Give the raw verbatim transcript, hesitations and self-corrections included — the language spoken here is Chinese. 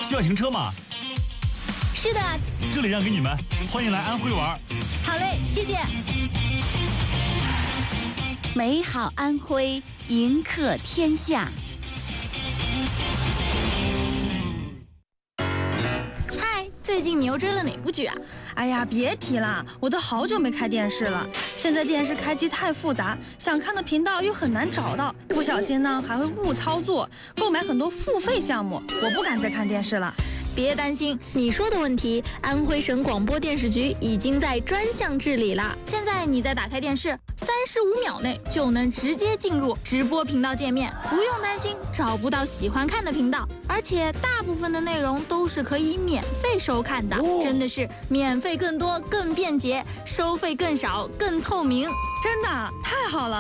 需要停车吗？ 是的， 这里让给你们，欢迎来安徽玩。 好嘞，谢谢。 美好安徽，迎客天下。 嗨，最近你又追了哪部剧啊？ 哎呀，别提了，我都好久没开电视了。现在电视开机太复杂，想看的频道又很难找到，不小心呢还会误操作，购买很多付费项目，我不敢再看电视了。 别担心，你说的问题，安徽省广播电视局已经在专项治理了。现在你再打开电视，三十五秒内就能直接进入直播频道界面，不用担心找不到喜欢看的频道，而且大部分的内容都是可以免费收看的，哦、真的是免费更多、更便捷，收费更少、更透明， 真的太好了。